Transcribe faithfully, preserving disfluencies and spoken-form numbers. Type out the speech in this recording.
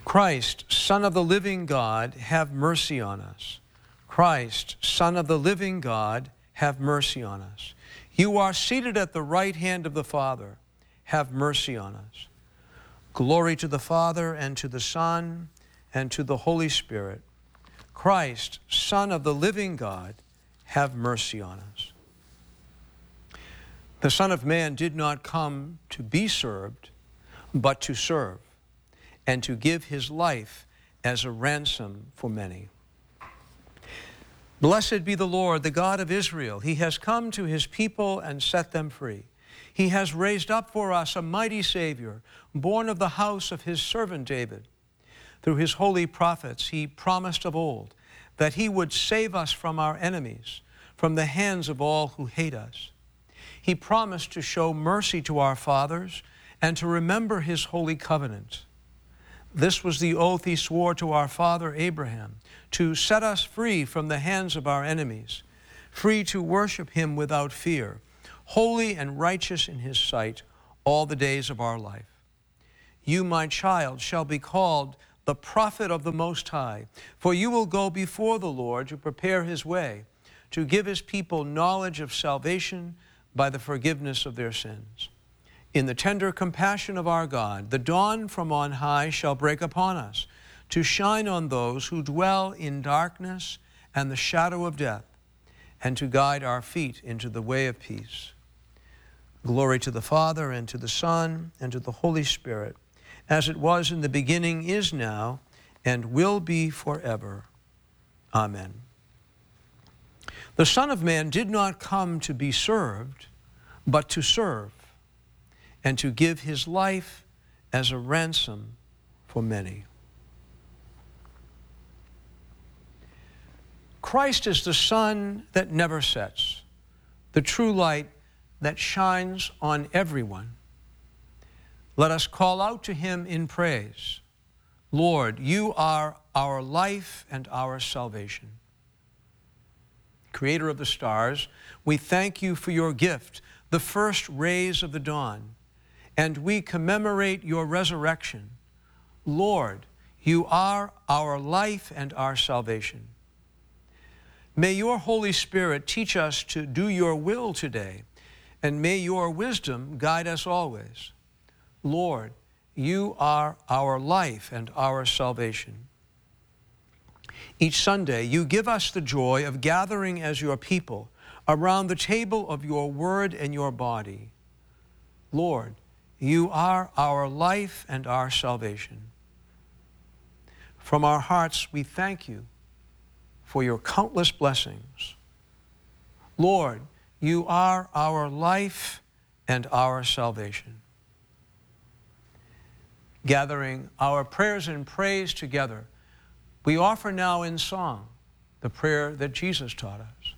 Christ, Son of the living God, have mercy on us. Christ, Son of the living God, have mercy on us. You are seated at the right hand of the Father. Have mercy on us. Glory to the Father, and to the Son, and to the Holy Spirit. Christ, Son of the living God, have mercy on us. The Son of Man did not come to be served, but to serve, and to give his life as a ransom for many. Blessed be the Lord, the God of Israel. He has come to his people and set them free. He has raised up for us a mighty Savior, born of the house of his servant David. Through his holy prophets, he promised of old that he would save us from our enemies, from the hands of all who hate us. He promised to show mercy to our fathers and to remember his holy covenant. This was the oath he swore to our father Abraham, to set us free from the hands of our enemies, free to worship him without fear, holy and righteous in his sight all the days of our life. You, my child, shall be called the prophet of the Most High, for you will go before the Lord to prepare his way, to give his people knowledge of salvation by the forgiveness of their sins. In the tender compassion of our God, the dawn from on high shall break upon us, to shine on those who dwell in darkness and the shadow of death, and to guide our feet into the way of peace. Glory to the Father, and to the Son, and to the Holy Spirit, as it was in the beginning, is now, and will be forever. Amen. The Son of Man did not come to be served, but to serve, and to give his life as a ransom for many. Christ is the sun that never sets, the true light that shines on everyone. Let us call out to him in praise. Lord, you are our life and our salvation. Creator of the stars, we thank you for your gift, the first rays of the dawn, and we commemorate your resurrection. Lord, you are our life and our salvation. May your Holy Spirit teach us to do your will today, and may your wisdom guide us always. Lord, you are our life and our salvation. Each Sunday, you give us the joy of gathering as your people around the table of your word and your body. Lord, you are our life and our salvation. From our hearts, we thank you for your countless blessings. Lord, you are our life and our salvation. Gathering our prayers and praise together, we offer now in song the prayer that Jesus taught us.